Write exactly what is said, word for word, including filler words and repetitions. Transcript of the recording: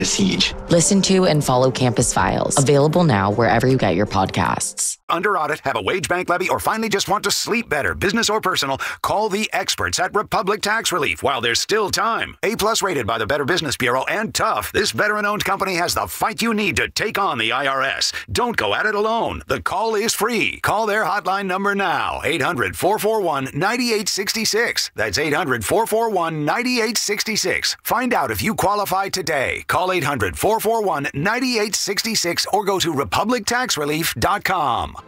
Siege. Listen to and follow Campus Files. Available now wherever you get your podcasts. Under audit, have a wage bank levy, or finally just want to sleep better, business or personal, call the experts at Republic Tax Relief while there's still time. A-plus rated by the Better Business Bureau and tough, this veteran-owned company has the fight you need to take on the I R S. Don't go at it alone. The call is free. Call their hotline number now, eight hundred, four four one, nine eight six six. That's eight hundred, four four one, nine eight six six. Find out if you qualify today. Call eight hundred, four four one, nine eight six six or go to republic tax relief dot com.